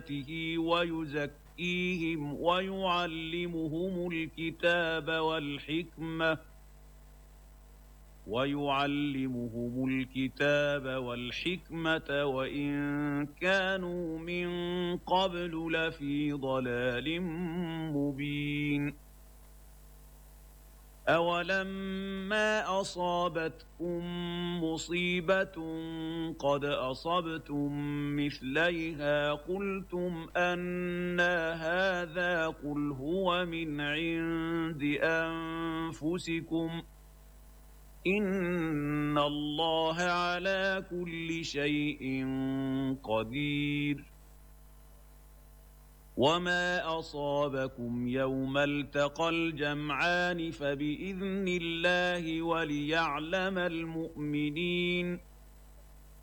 آياته ويزكيهم ويعلمهم الكتاب والحكمة وإن كانوا من قبل لفي ضلال مبين. أولما أصابتكم مصيبة قد أصبتم مثليها قلتم أنى هذا قل هو من عند أنفسكم إن الله على كل شيء قدير. وما أصابكم يوم التقى الجمعان فبإذن الله وليعلم المؤمنين.